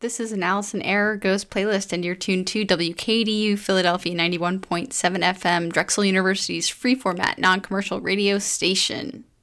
This is an Allison Error Ghost playlist, and you're tuned to WKDU Philadelphia 91.7 FM, Drexel University's free format, non commercial radio station.